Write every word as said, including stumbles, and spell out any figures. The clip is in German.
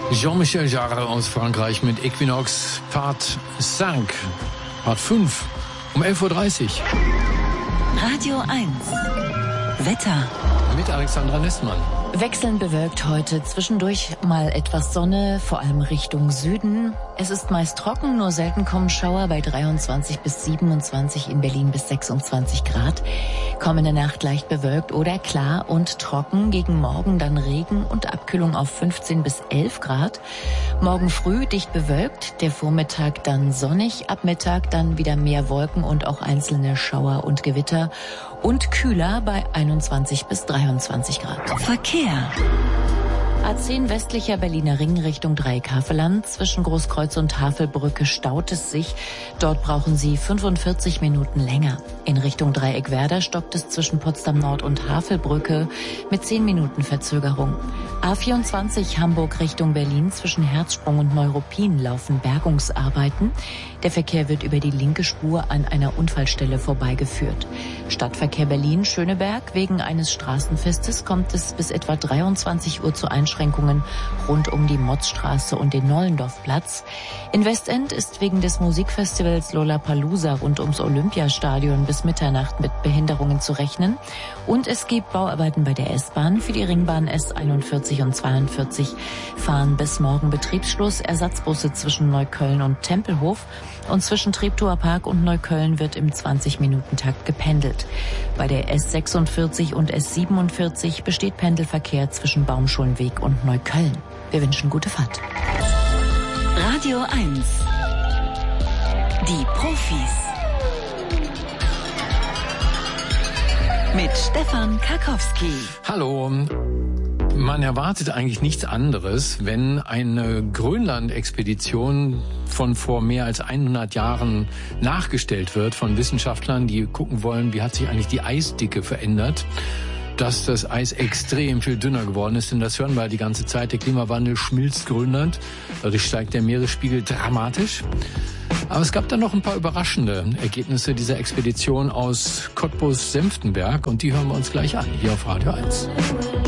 Jean-Michel Jarre aus Frankreich mit Equinox Part fünf, Part fünf, um elf Uhr dreißig. Radio eins, Wetter. Mit Alexandra Nestmann. Wechselnd bewölkt heute, zwischendurch mal etwas Sonne, vor allem Richtung Süden. Es ist meist trocken, nur selten kommen Schauer bei dreiundzwanzig bis siebenundzwanzig, in Berlin bis sechsundzwanzig Grad. Kommende Nacht leicht bewölkt oder klar und trocken, gegen Morgen dann Regen und Abkühlung auf fünfzehn bis elf Grad. Morgen früh dicht bewölkt, der Vormittag dann sonnig, ab Mittag dann wieder mehr Wolken und auch einzelne Schauer und Gewitter und kühler bei einundzwanzig bis dreiundzwanzig Grad. Verkehr. A zehn westlicher Berliner Ring Richtung Dreieck-Havelland. Zwischen Großkreuz und Havelbrücke staut es sich. Dort brauchen Sie fünfundvierzig Minuten länger. In Richtung Dreieck-Werder stockt es zwischen Potsdam Nord und Havelbrücke mit zehn Minuten Verzögerung. A vierundzwanzig Hamburg Richtung Berlin. Zwischen Herzsprung und Neuruppin laufen Bergungsarbeiten. Der Verkehr wird über die linke Spur an einer Unfallstelle vorbeigeführt. Stadtverkehr Berlin-Schöneberg. Wegen eines Straßenfestes kommt es bis etwa dreiundzwanzig Uhr zu Einschränkungen rund um die Motzstraße und den Nollendorfplatz. In Westend ist wegen des Musikfestivals Lollapalooza rund ums Olympiastadion bis Mitternacht mit Behinderungen zu rechnen. Und es gibt Bauarbeiten bei der S-Bahn. Für die Ringbahn S einundvierzig und zweiundvierzig fahren bis morgen Betriebsschluss. Ersatzbusse zwischen Neukölln und Tempelhof. Und zwischen Treptower Park und Neukölln wird im zwanzig-Minuten-Takt gependelt. Bei der S sechsundvierzig und S siebenundvierzig besteht Pendelverkehr zwischen Baumschulenweg und Neukölln. Wir wünschen gute Fahrt. Radio eins. Die Profis. Mit Stefan Karkowski. Hallo. Man erwartet eigentlich nichts anderes, wenn eine Grönland-Expedition von vor mehr als hundert Jahren nachgestellt wird von Wissenschaftlern, die gucken wollen, wie hat sich eigentlich die Eisdicke verändert, dass das Eis extrem viel dünner geworden ist, denn das hören wir halt die ganze Zeit. Der Klimawandel schmilzt Grönland, dadurch steigt der Meeresspiegel dramatisch. Aber es gab dann noch ein paar überraschende Ergebnisse dieser Expedition aus Cottbus-Senftenberg und die hören wir uns gleich an, hier auf Radio eins.